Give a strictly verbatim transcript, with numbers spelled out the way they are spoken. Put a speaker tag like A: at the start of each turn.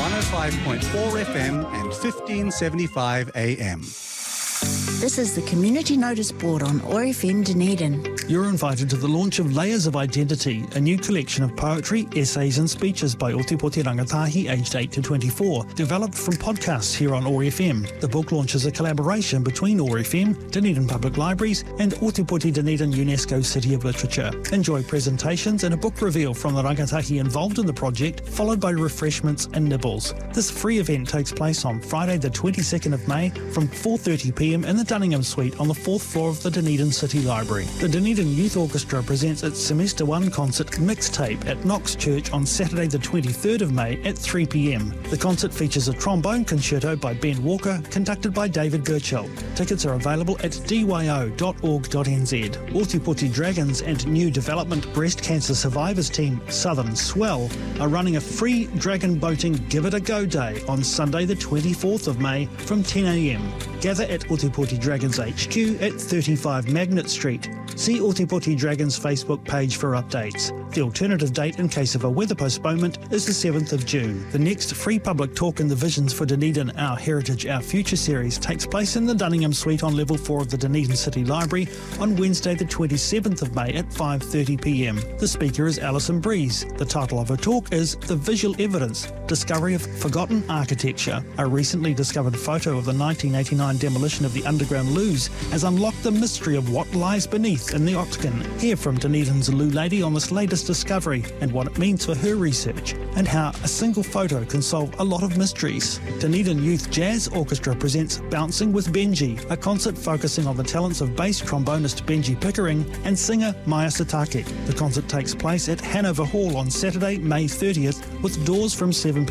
A: one oh five point four F M and fifteen seventy-five A M.
B: This is the Community Notice Board on O R F M Dunedin.
C: You're invited to the launch of Layers of Identity, a new collection of poetry, essays and speeches by Otipoti Rangatahi aged eight to twenty-four, developed from podcasts here on O R F M. The book launches a collaboration between O R F M, Dunedin Public Libraries and Otipoti Dunedin UNESCO City of Literature. Enjoy presentations and a book reveal from the rangatahi involved in the project, followed by refreshments and nibbles. This free event takes place on Friday the twenty-second of May from four thirty p m in the Dunningham Suite on the fourth floor of the Dunedin City Library. The Dunedin Youth Orchestra presents its Semester one concert Mixtape at Knox Church on Saturday the twenty-third of May at three p m. The concert features a trombone concerto by Ben Walker, conducted by David Birchall. Tickets are available at d y o dot org dot n z. Otipoti Dragons and New Development Breast Cancer Survivors Team Southern Swell are running a free dragon boating Give It a Go Day on Sunday the twenty-fourth of May from ten a m. Gather at Otipoti Dragons H Q at thirty-five Magnet Street. See Otipoti Dragons Facebook page for updates. The alternative date in case of a weather postponement is the seventh of June. The next free public talk in the Visions for Dunedin Our Heritage, Our Future series takes place in the Dunningham Suite on level four of the Dunedin City Library on Wednesday the twenty-seventh of May at five thirty p m. The speaker is Alison Breeze. The title of her talk is The Visual Evidence, Discovery of Forgotten Architecture. A recently discovered photo of the nineteen eighty-nine demolition of the underground loos has unlocked the mystery of what lies beneath in the Octagon. Hear from Dunedin's Loo Lady on this latest discovery and what it means for her research, and how a single photo can solve a lot of mysteries. Dunedin Youth Jazz Orchestra presents Bouncing with Benji, a concert focusing on the talents of bass trombonist Benji Pickering and singer Maya Satake. The concert takes place at Hanover Hall on Saturday, May thirtieth, with doors from seven p m